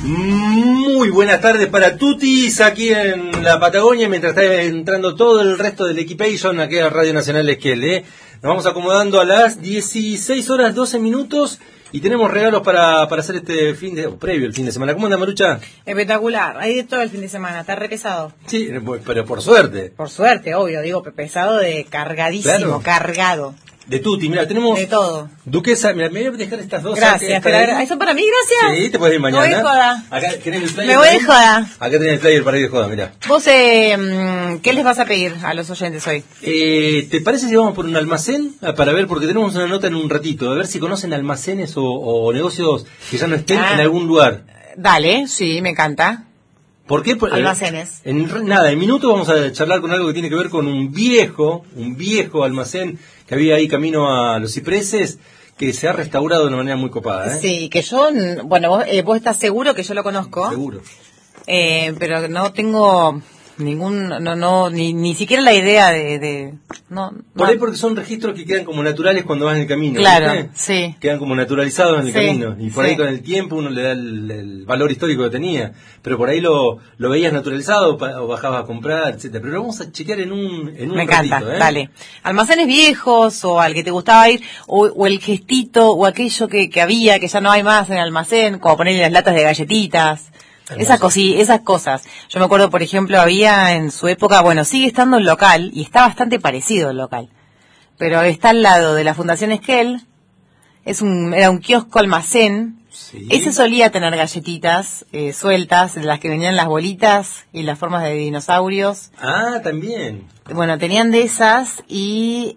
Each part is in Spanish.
Muy buenas tardes para Tutis aquí en la Patagonia, mientras está entrando todo el resto del equipation aquí a Radio Nacional Esquel. Nos vamos acomodando a las 16 horas 12 minutos y tenemos regalos para hacer este previo el fin de semana. ¿Cómo anda, Marucha? Espectacular, hay de todo el fin de semana, está re pesado. Sí, pero por suerte. Por suerte, obvio, digo, pesado de cargadísimo, claro. Cargado. De tutti, mira, tenemos... De todo. Duquesa, mira, me voy a dejar estas dos. Gracias, pero ¿son para mí, gracias? Sí, te puedes ir mañana. Me voy de joda. Acá tenés el flyer. Me voy de joda. Acá tenés el flyer para ir de joda, mira. Vos, ¿qué les vas a pedir a los oyentes hoy? ¿Te parece si vamos por un almacén? Para ver, porque tenemos una nota en un ratito, a ver si conocen almacenes o negocios que ya no estén en algún lugar. Dale, sí, me encanta. ¿Por qué? Almacenes. En minutos vamos a charlar con algo que tiene que ver con un viejo almacén que había ahí camino a Los Cipreses, que se ha restaurado de una manera muy copada. Sí, que yo, bueno, vos estás seguro que yo lo conozco. Seguro. Pero no tengo ni siquiera la idea de Por ahí porque son registros que quedan como naturales cuando vas en el camino. Claro, ¿viste? Sí. Quedan como naturalizados en el camino. Y por ahí con el tiempo uno le da el valor histórico que tenía. Pero por ahí lo veías naturalizado o bajabas a comprar, etcétera. Pero lo vamos a chequear en un Me ratito. encanta, dale. Almacenes viejos o al que te gustaba ir, o el gestito o aquello que había, que ya no hay más en el almacén, como ponerle las latas de galletitas. Esas cosas. Yo me acuerdo, por ejemplo, había en su época, bueno, sigue estando el local, y está bastante parecido el local, pero está al lado de la Fundación Esquel, era un kiosco almacén. Sí. Ese solía tener galletitas sueltas, de las que venían las bolitas y las formas de dinosaurios. Ah, también. Bueno, tenían de esas y...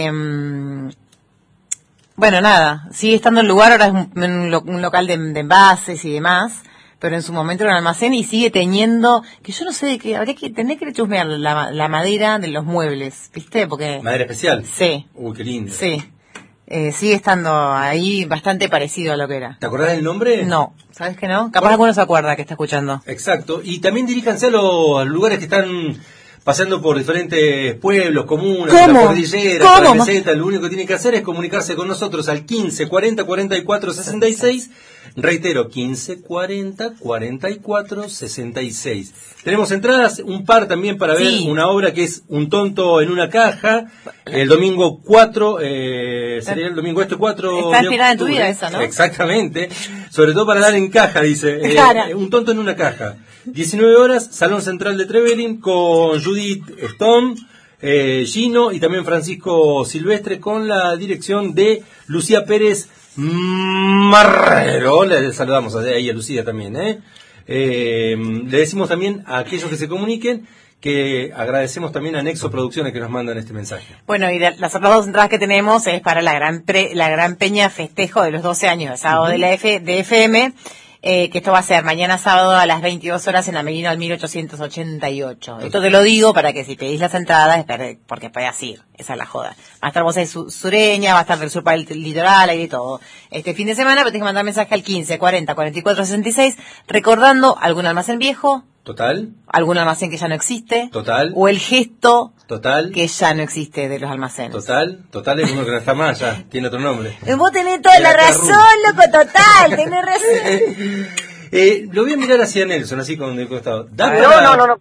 bueno, nada, sigue estando el lugar, ahora es un local de envases y demás, pero en su momento era un almacén y sigue teniendo, que yo no sé de qué, tenés que chusmear la madera de los muebles, ¿viste? Porque... ¿Madera especial? Sí. Uy, qué lindo. Sí. Sigue estando ahí bastante parecido a lo que era. ¿Te acordás del nombre? No, ¿sabes que no? Capaz alguno se acuerda que está escuchando. Exacto. Y también diríjanse a los lugares que están pasando por diferentes pueblos, comunas, la cordillera, la meseta. Lo único que tienen que hacer es comunicarse con nosotros al 15 40 44 66. Reitero, 15 40 44 66. Tenemos entradas, un par también para ver una obra que es Un tonto en una caja. El domingo 4, sería el domingo 4. Está inspirada en tu vida esa, ¿no? Exactamente. Sobre todo para dar en caja, dice. Un tonto en una caja. 19 horas, Salón Central de Trevelin, con Judith Stone, Gino y también Francisco Silvestre, con la dirección de Lucía Pérez Marrero. Le saludamos ahí a Lucía también. Le decimos también a aquellos que se comuniquen que agradecemos también a Nexo Producciones que nos mandan este mensaje. Bueno, y las otras dos entradas que tenemos es para la gran peña festejo de los 12 años de sábado de FM. Que esto va a ser mañana sábado a las 22 horas en Amelino al 1888. Esto te lo digo para que si pedís las entradas, porque puedas ir, esa es la joda. Va a estar Voces Sureña, va a estar del sur para el litoral y todo. Este fin de semana, pero tenés que mandar mensaje al 15 40 44 66, recordando algún almacén viejo. Total. Algún almacén que ya no existe. Total. O el gesto. Total. Que ya no existe de los almacenes. Total es uno que no está más ya, tiene otro nombre. Vos tenés toda la razón, loco, total, tenés razón. Lo voy a mirar hacia Nelson, así con el costado. No.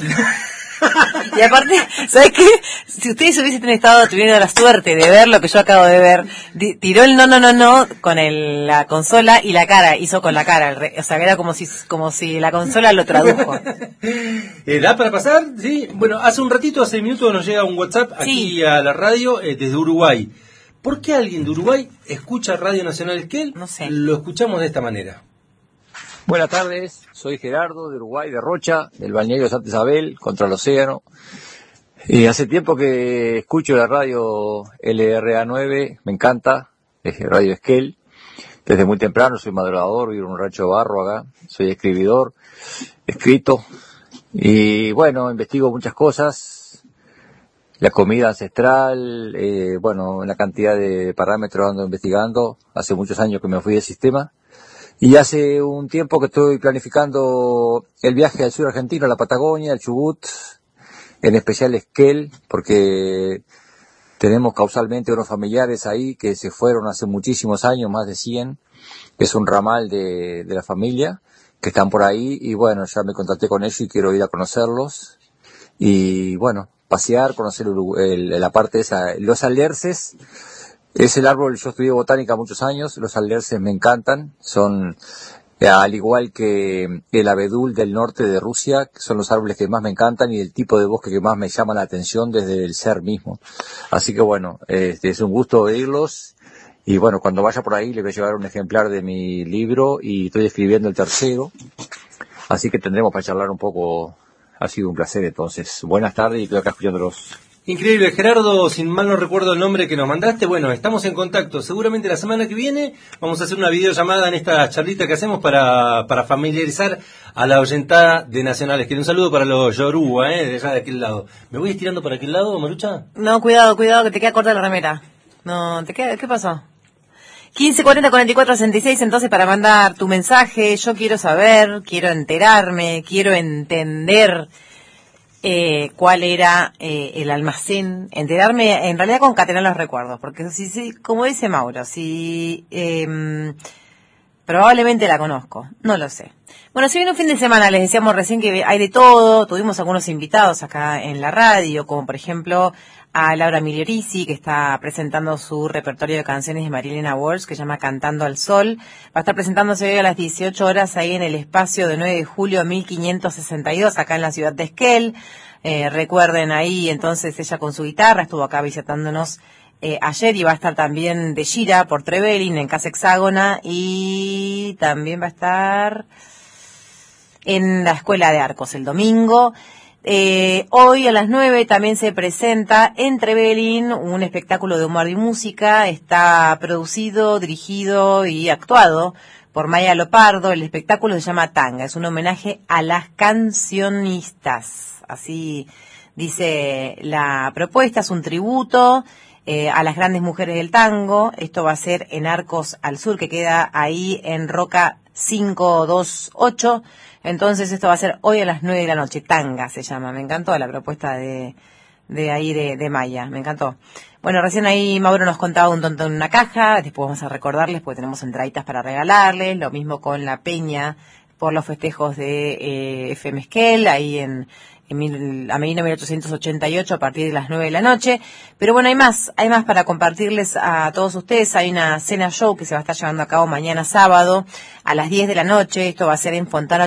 Y aparte, ¿sabes qué? Si ustedes hubiesen tenido la suerte de ver lo que yo acabo de ver, tiró el no con la consola y la cara, hizo con la cara, o sea, era como si la consola lo tradujo. ¿Da para pasar? Sí. Bueno, hace 6 minutos nos llega un WhatsApp aquí a la radio desde Uruguay. ¿Por qué alguien de Uruguay escucha Radio Nacional Esquel? No sé. Lo escuchamos de esta manera. Buenas tardes, soy Gerardo de Uruguay, de Rocha, del balneario Santa Isabel, contra el océano. Y hace tiempo que escucho la radio LRA9, me encanta, es Radio Esquel. Desde muy temprano soy madrugador, vivo en un rancho de barro acá, soy escribidor, escrito. Y bueno, investigo muchas cosas, la comida ancestral, la cantidad de parámetros ando investigando. Hace muchos años que me fui del sistema. Y hace un tiempo que estoy planificando el viaje al sur argentino, a la Patagonia, al Chubut, en especial Esquel, porque tenemos causalmente unos familiares ahí que se fueron hace muchísimos años, más de 100, es un ramal de la familia, que están por ahí, y bueno, ya me contacté con ellos y quiero ir a conocerlos, y bueno, pasear, conocer la parte esa. Los alerces es el árbol, yo estudié botánica muchos años, los alerces me encantan, son al igual que el abedul del norte de Rusia, que son los árboles que más me encantan y el tipo de bosque que más me llama la atención desde el ser mismo. Así que bueno, es un gusto oírlos. Y bueno, cuando vaya por ahí les voy a llevar un ejemplar de mi libro y estoy escribiendo el tercero. Así que tendremos para charlar un poco. Ha sido un placer entonces. Buenas tardes y estoy acá escuchándolos. Increíble, Gerardo, sin mal no recuerdo el nombre que nos mandaste. Bueno, estamos en contacto. Seguramente la semana que viene vamos a hacer una videollamada en esta charlita que hacemos para familiarizar a la oyentada de Nacionales. Que un saludo para los Yoruba, de allá de aquel lado. ¿Me voy estirando para aquel lado, Marucha? No, cuidado, que te queda corta la remera. No, ¿qué pasó? 1540-4466, entonces para mandar tu mensaje. Yo quiero saber, quiero enterarme, quiero entender cuál era el almacén, enterarme, en realidad concatenar los recuerdos, porque si como dice Mauro, si probablemente la conozco, no lo sé. Bueno, si viene un fin de semana, les decíamos recién que hay de todo, tuvimos algunos invitados acá en la radio, como por ejemplo a Laura Migliorisi, que está presentando su repertorio de canciones de Marilena Walsh, que se llama Cantando al Sol. Va a estar presentándose hoy a las 18 horas ahí en el espacio de 9 de julio 1562, acá en la ciudad de Esquel. Recuerden ahí, entonces, ella con su guitarra estuvo acá visitándonos ayer y va a estar también de gira por Trevelin en Casa Hexágona y también va a estar en la Escuela de Arcos el domingo. Hoy a las 9 también se presenta en Trevelin un espectáculo de humor y música. Está producido, dirigido y actuado por Maya Lopardo. El espectáculo se llama Tanga, es un homenaje a las cancionistas. Así dice la propuesta, es un tributo a las grandes mujeres del tango. Esto va a ser en Arcos al Sur, que queda ahí en Roca 528. Entonces esto va a ser hoy a las 9 de la noche. Tanga se llama. Me encantó la propuesta de ahí de Maya. Me encantó. Bueno, recién ahí Mauro nos contaba un tonto en una caja. Después vamos a recordarles porque tenemos entraditas para regalarles. Lo mismo con la peña por los festejos de FM Esquel, ahí en Amelino 1888 a partir de las 9 de la noche. Pero bueno, hay más para compartirles a todos ustedes. Hay una cena show que se va a estar llevando a cabo mañana sábado a las 10 de la noche. Esto va a ser en Fontana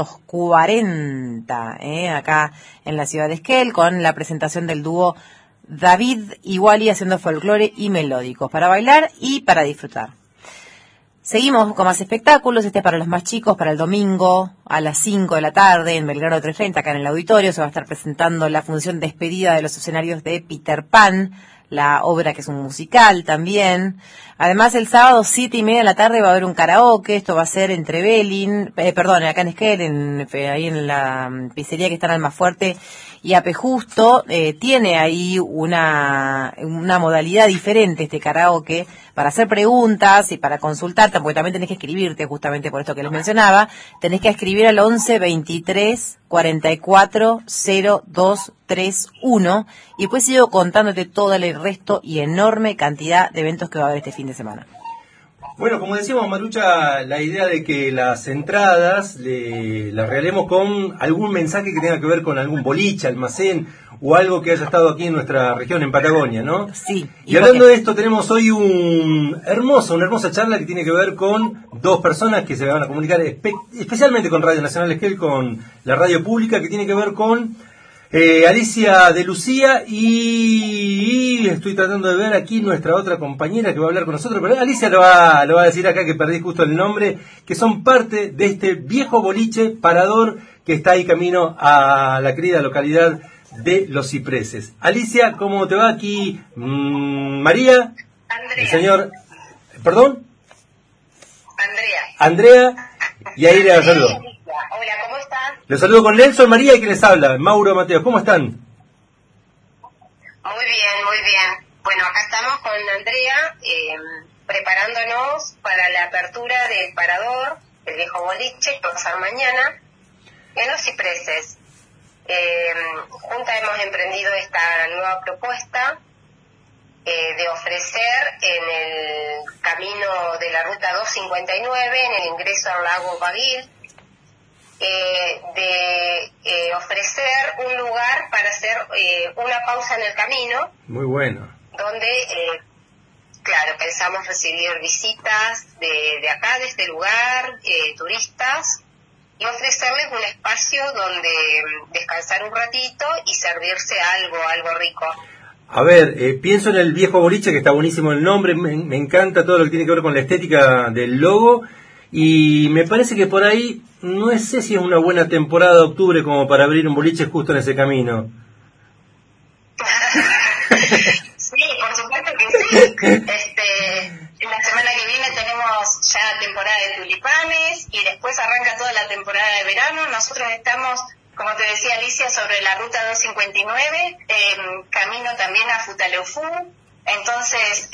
840, acá en la ciudad de Esquel, con la presentación del dúo David y Wally haciendo folclore y melódicos para bailar y para disfrutar. Seguimos con más espectáculos, para los más chicos, para el domingo a las 5 de la tarde en Belgrano 330, acá en el auditorio, se va a estar presentando la función despedida de los escenarios de Peter Pan, la obra que es un musical también. Además, el sábado 7:30 de la tarde va a haber un karaoke. Esto va a ser en Trevelin, acá en Esquel, ahí en la pizzería que está en Almafuerte y Ape Justo. Tiene ahí una modalidad diferente este karaoke para hacer preguntas y para consultar, porque también tenés que escribirte, justamente por esto que les mencionaba. Tenés que escribir al 11 23 44 02 31 y después sigo contándote todo el resto y enorme cantidad de eventos que va a haber este fin de semana. Bueno, como decíamos, Marucha, la idea de que las entradas las regalemos con algún mensaje que tenga que ver con algún boliche, almacén o algo que haya estado aquí en nuestra región, en Patagonia, ¿no? Sí. Y hablando de esto, tenemos hoy una hermosa charla que tiene que ver con dos personas que se van a comunicar especialmente con Radio Nacional Esquel, con la radio pública, que tiene que ver con Alicia de Lucía y estoy tratando de ver aquí nuestra otra compañera que va a hablar con nosotros, pero Alicia lo va a decir acá, que perdí justo el nombre, que son parte de este viejo boliche parador que está ahí camino a la querida localidad de Los Cipreses. Alicia, ¿cómo te va aquí? María, Andrea. El señor, ¿perdón? Andrea. Y ahí le saludo. Hola, ¿cómo estás? Les saludo con Nelson, María y que les habla, Mauro Mateo. ¿Cómo están? Muy bien, muy bien. Bueno, acá estamos con Andrea, preparándonos para la apertura del parador, el viejo boliche, que va a ser mañana, en Los Cipreses. Juntas hemos emprendido esta nueva propuesta de ofrecer en el camino de la ruta 259, en el ingreso al lago Baguil, de ofrecer un lugar para hacer una pausa en el camino. Muy bueno. Donde, claro, pensamos recibir visitas de acá, de este lugar, turistas, y ofrecerles un espacio donde descansar un ratito y servirse algo rico. A ver, pienso en el viejo boliche, que está buenísimo el nombre, me encanta todo lo que tiene que ver con la estética del logo, y me parece que por ahí, no sé si es una buena temporada de octubre como para abrir un boliche justo en ese camino. Sí, por supuesto que sí. La semana que viene tenemos ya temporada de tulipanes y después arranca toda la temporada de verano. Nosotros estamos, como te decía Alicia, sobre la ruta 259, camino también a Futaleufú. Entonces,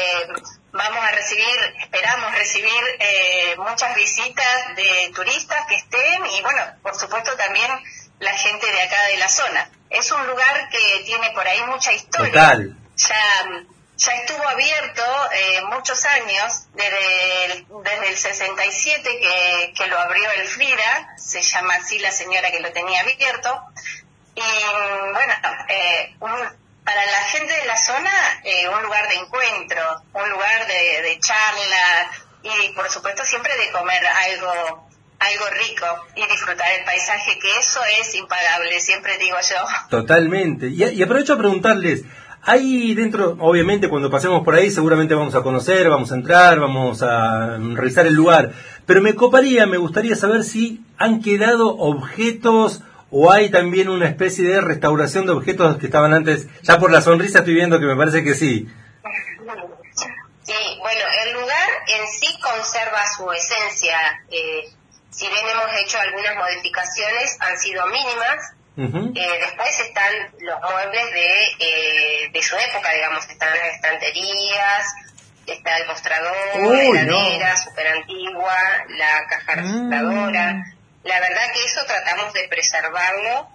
esperamos recibir muchas visitas de turistas que estén y, bueno, por supuesto también la gente de acá de la zona. Es un lugar que tiene por ahí mucha historia. Total. Ya estuvo abierto muchos años, desde el 67 que lo abrió el Frida, se llama así la señora que lo tenía abierto. Y bueno, para la gente de la zona, un lugar de encuentro, un lugar de charla y por supuesto siempre de comer algo rico y disfrutar el paisaje, que eso es impagable, siempre digo yo. Totalmente. Y aprovecho a preguntarles, hay dentro, obviamente cuando pasemos por ahí seguramente vamos a conocer, vamos a entrar, vamos a revisar el lugar, pero me gustaría saber si han quedado objetos o hay también una especie de restauración de objetos que estaban antes. Ya por la sonrisa estoy viendo que me parece que sí. Sí, bueno, el lugar en sí conserva su esencia. Si bien hemos hecho algunas modificaciones, han sido mínimas. Uh-huh. Después están los muebles de su época, digamos, están las estanterías, está el mostrador, la heladera, súper antigua, la caja registradora. La verdad que eso tratamos de preservarlo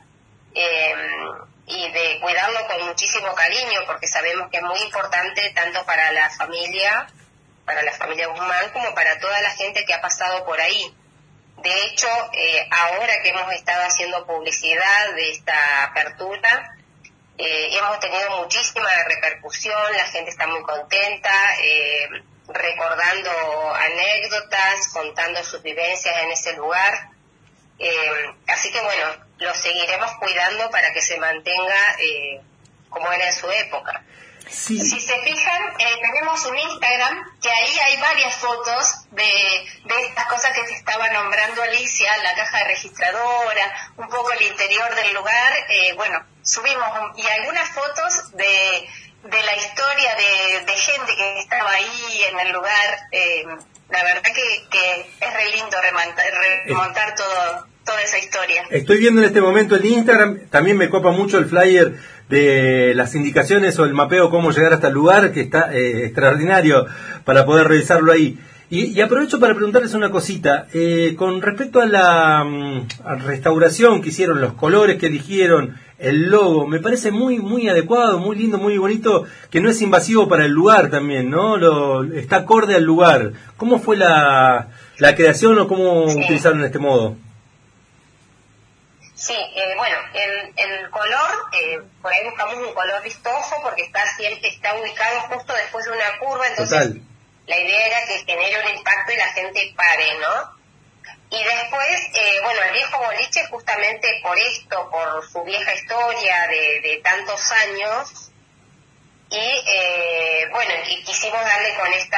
y de cuidarlo con muchísimo cariño, porque sabemos que es muy importante tanto para la familia Guzmán, como para toda la gente que ha pasado por ahí. De hecho, ahora que hemos estado haciendo publicidad de esta apertura, hemos tenido muchísima repercusión, la gente está muy contenta, recordando anécdotas, contando sus vivencias en ese lugar. Así que bueno, lo seguiremos cuidando para que se mantenga como era en su época. Sí. Si se fijan, tenemos un Instagram que ahí hay varias fotos de estas cosas que se estaba nombrando Alicia, la caja registradora, un poco el interior del lugar. Bueno, subimos y algunas fotos de la historia de gente que estaba ahí en el lugar. La verdad que es re lindo remontar toda esa historia. Estoy viendo en este momento el Instagram, también me copa mucho el flyer de las indicaciones o el mapeo cómo llegar hasta el lugar, que está extraordinario para poder revisarlo ahí. Y aprovecho para preguntarles una cosita, con respecto a la restauración que hicieron, los colores que eligieron, el logo, me parece muy muy adecuado, muy lindo, muy bonito, que no es invasivo para el lugar también, ¿no? Está acorde al lugar. ¿Cómo fue la creación o cómo utilizaron este modo? Sí, bueno, el color, por ahí buscamos un color vistoso porque está ubicado justo después de una curva, entonces total. La idea era que genere un impacto y la gente pare, ¿no? Y después, bueno, el viejo boliche justamente por esto, por su vieja historia de tantos años, y bueno, y quisimos darle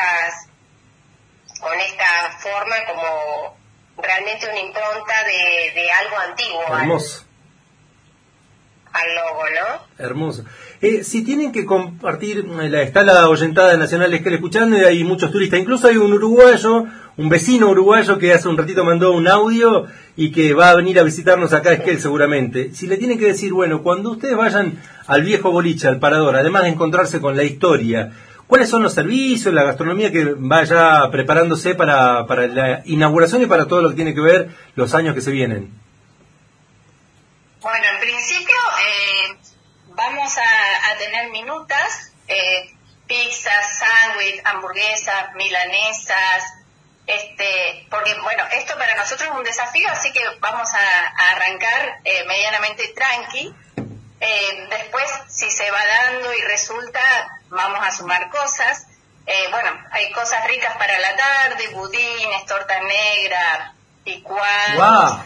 con esta forma como realmente una impronta de algo antiguo. Hermoso. Al logo, ¿no? Hermoso. Si tienen que compartir, está la oyentada nacional Esquel escuchando y hay muchos turistas, incluso hay un uruguayo, un vecino uruguayo que hace un ratito mandó un audio y que va a venir a visitarnos acá a Esquel seguramente. Si le tienen que decir, bueno, cuando ustedes vayan al viejo boliche, al parador, además de encontrarse con la historia, ¿cuáles son los servicios, la gastronomía que vaya preparándose para la inauguración y para todo lo que tiene que ver los años que se vienen? Bueno, en principio vamos a tener minutas, pizzas, sándwich, hamburguesas, milanesas, Porque bueno, esto para nosotros es un desafío, así que vamos a arrancar medianamente tranqui. Después, si se va dando y resulta, vamos a sumar cosas. Bueno, hay cosas ricas para la tarde, budines, torta negra, picual. ¡Wow!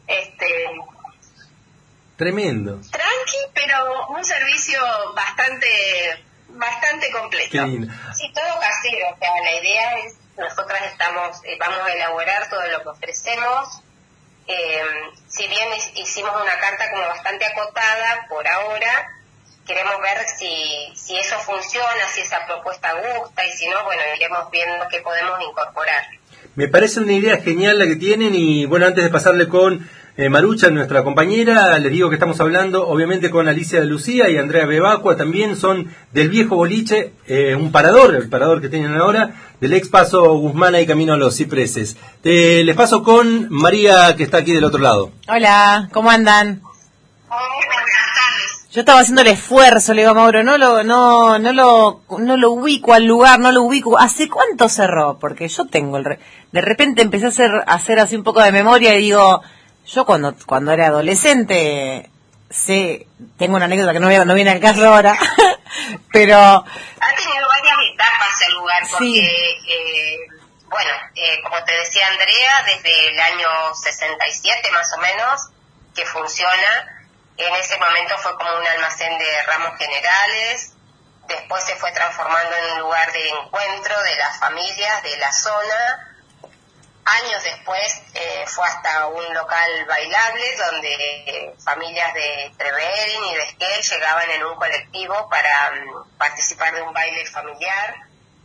Tremendo. Tranqui, pero un servicio bastante completo. Qué lindo. Sí, todo casero. O sea, la idea es, nosotras vamos a elaborar todo lo que ofrecemos. Si bien hicimos una carta como bastante acotada por ahora, queremos ver si eso funciona, si esa propuesta gusta, y si no, bueno, iremos viendo qué podemos incorporar. Me parece una idea genial la que tienen, y bueno, antes de pasarle con Marucha, nuestra compañera, les digo que estamos hablando obviamente con Alicia de Lucía y Andrea Bebacua, también son del viejo boliche, el parador que tienen ahora, del ex Paso Guzmán y camino a los Cipreses. Les paso con María, que está aquí del otro lado. Hola, ¿cómo andan? Buenas tardes. Yo estaba haciendo el esfuerzo, le digo a Mauro, no lo ubico al lugar, no lo ubico. ¿Hace cuánto cerró? Porque yo tengo de repente empecé a hacer así un poco de memoria y digo, yo cuando era adolescente, tengo una anécdota que no viene al caso ahora, pero... Ha tenido varias etapas el lugar, porque, sí. Bueno, como te decía Andrea, desde el año 67 más o menos, que funciona. En ese momento fue como un almacén de ramos generales, después se fue transformando en un lugar de encuentro de las familias de la zona. Años después fue hasta un local bailable donde familias de Treverin y de Esquel llegaban en un colectivo para participar de un baile familiar.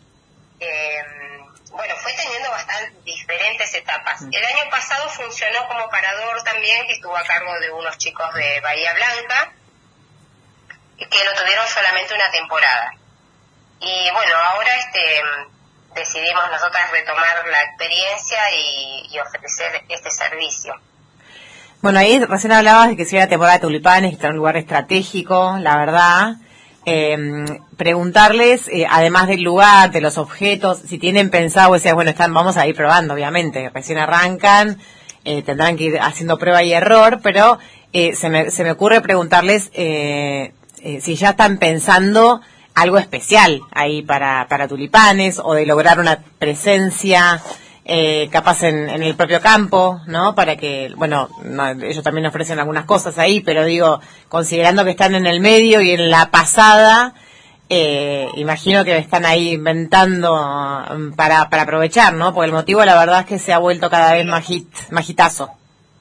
Bueno, fue teniendo bastante diferentes etapas. El año pasado funcionó como parador también, que estuvo a cargo de unos chicos de Bahía Blanca, que lo tuvieron solamente una temporada. Y bueno, ahora decidimos nosotras retomar la experiencia y ofrecer este servicio. Bueno, ahí recién hablabas de que si era temporada de tulipanes, que está en un lugar estratégico, la verdad. Preguntarles, además del lugar, de los objetos, si tienen pensado, bueno, vamos a ir probando, obviamente, recién arrancan, tendrán que ir haciendo prueba y error, pero se me ocurre preguntarles si ya están pensando algo especial ahí para tulipanes, o de lograr una presencia capaz en el propio campo, ¿no? Para que, bueno, ellos también ofrecen algunas cosas ahí, pero digo, considerando que están en el medio y en la pasada, imagino que están ahí inventando para aprovechar, ¿no? Porque el motivo, la verdad, es que se ha vuelto cada vez más hitazo.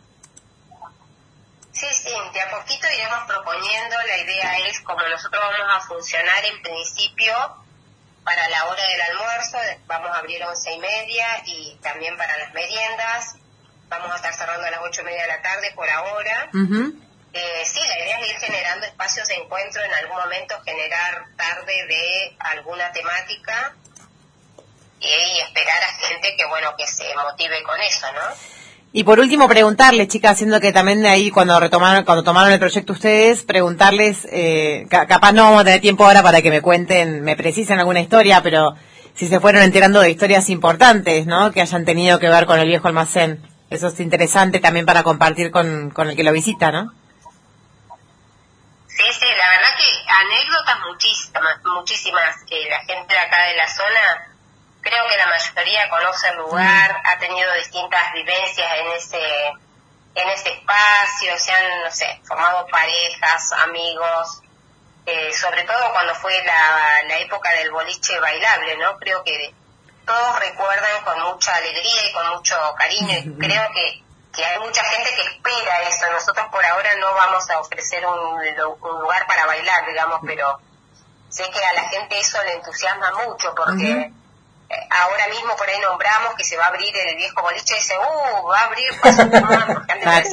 Sí, de a poquito iremos proponiendo. La idea es, como nosotros vamos a funcionar en principio para la hora del almuerzo, vamos a abrir 11:30, y también para las meriendas vamos a estar cerrando a las 8:30 de la tarde por ahora. Uh-huh. Sí, la idea es ir generando espacios de encuentro, en algún momento generar tarde de alguna temática y esperar a gente que se motive con eso, ¿no? Y por último, preguntarles, chicas, siendo que también de ahí cuando tomaron el proyecto ustedes, preguntarles, capaz no vamos a tener tiempo ahora para que me cuenten, me precisen alguna historia, pero si se fueron enterando de historias importantes, ¿no? Que hayan tenido que ver con el viejo almacén. Eso es interesante también para compartir con el que lo visita, ¿no? Sí, la verdad que anécdotas muchísimas. La gente de acá de la zona, creo que la mayoría conoce el lugar, ha tenido distintas vivencias en ese espacio, se han, formado parejas, amigos, sobre todo cuando fue la época del boliche bailable, ¿no? Creo que todos recuerdan con mucha alegría y con mucho cariño, y creo que hay mucha gente que espera eso. Nosotros por ahora no vamos a ofrecer un lugar para bailar, digamos, pero sé que a la gente eso le entusiasma mucho, porque ahora mismo por ahí nombramos que se va a abrir el viejo boliche, y dice, va a abrir Paso Guzmán, porque antes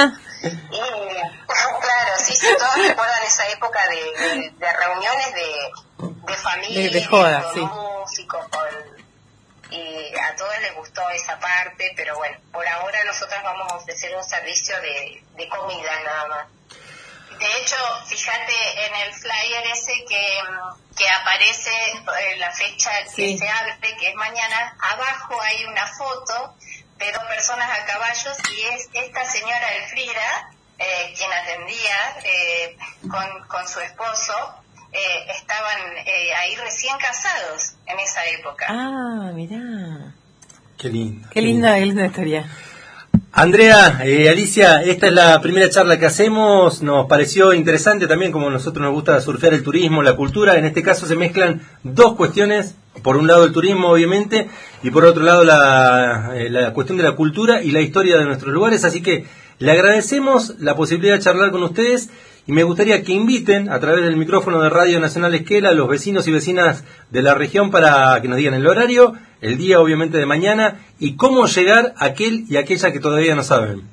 claro, sí, todos recuerdan esa época de reuniones de familia, de joda, con músicos, y a todos les gustó esa parte, pero bueno, por ahora nosotros vamos a ofrecer un servicio de comida nada más. De hecho, fíjate en el flyer ese que aparece la fecha que se abre, que es mañana, abajo hay una foto de 2 personas a caballos y es esta señora Elfrida, quien atendía con su esposo. Estaban ahí recién casados en esa época. Ah, mirá. Qué lindo. Qué linda historia. Andrea, Alicia, esta es la primera charla que hacemos, nos pareció interesante también, como a nosotros nos gusta surfear el turismo, la cultura. En este caso se mezclan 2 cuestiones, por un lado el turismo obviamente, y por otro lado la cuestión de la cultura y la historia de nuestros lugares, así que le agradecemos la posibilidad de charlar con ustedes y me gustaría que inviten a través del micrófono de Radio Nacional Esquel a los vecinos y vecinas de la región para que nos digan el horario, el día obviamente de mañana y cómo llegar a aquel y aquella que todavía no saben.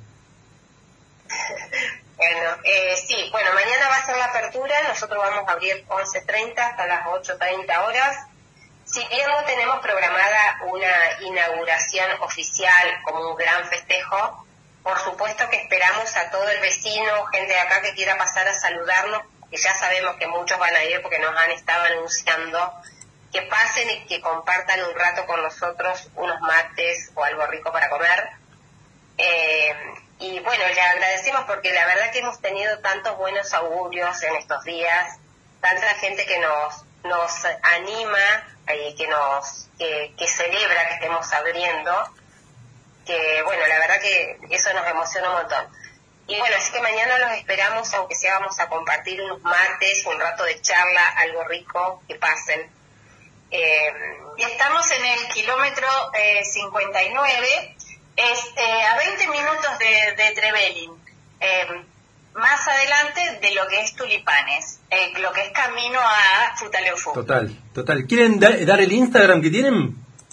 Bueno, mañana va a ser la apertura, nosotros vamos a abrir 11:30 hasta las 8:30 horas. Si bien no tenemos programada una inauguración oficial como un gran festejo, por supuesto que esperamos a todo el vecino, gente de acá que quiera pasar a saludarnos, que ya sabemos que muchos van a ir porque nos han estado anunciando, que pasen y que compartan un rato con nosotros unos mates o algo rico para comer. Y bueno, le agradecemos porque la verdad que hemos tenido tantos buenos augurios en estos días, tanta gente que nos anima y que celebra que estemos abriendo, que bueno, la verdad que eso nos emociona un montón. Y bueno, así que mañana los esperamos, aunque sea vamos a compartir unos mates, un rato de charla, algo rico, que pasen. Estamos en el kilómetro 59, a 20 minutos de Trevelin, más adelante de lo que es Tulipanes, lo que es camino a Futaleufú. Total. ¿Quieren dar el Instagram que tienen?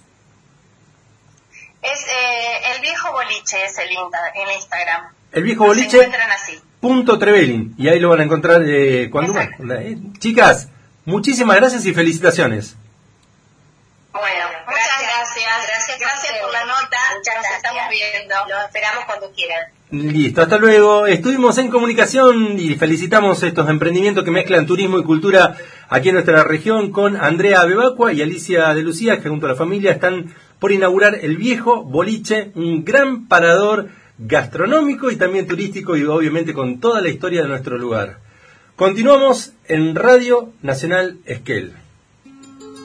Es el viejo boliche, es el Instagram. El viejo boliche .trevelin y ahí lo van a encontrar cuando chicas, muchísimas gracias y felicitaciones. Bueno, gracias por la nota. Nos estamos viendo. Los esperamos cuando quieran. Listo, hasta luego. Estuvimos en comunicación y felicitamos estos emprendimientos que mezclan turismo y cultura aquí en nuestra región con Andrea Bebacua y Alicia de Lucía, que junto a la familia están por inaugurar el viejo boliche, un gran parador gastronómico y también turístico y obviamente con toda la historia de nuestro lugar. Continuamos en Radio Nacional Esquel.